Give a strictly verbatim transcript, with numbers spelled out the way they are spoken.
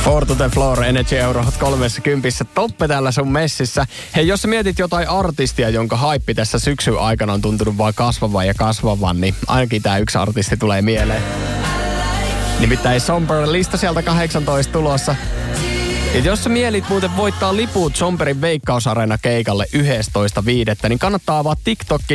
Four to the Floor, Energy Euro Hot kolmekymmentä toppe täällä sun messissä. Hei, jos sä mietit jotain artistia, jonka haippi tässä syksyn aikana on tuntunut vaan kasvavan ja kasvavan, niin ainakin tää yksi artisti tulee mieleen. Nimittäin Somber lista sieltä kahdeksantoista tulossa. Ja jos sä mielit muuten voittaa liput Somberin Veikkausarena keikalle yhdestoista viidettä, niin kannattaa avaa TikTokki